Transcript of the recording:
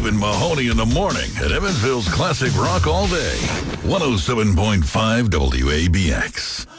Steve and Mahoney in the morning at Evansville's Classic Rock all day. 107.5 WABX.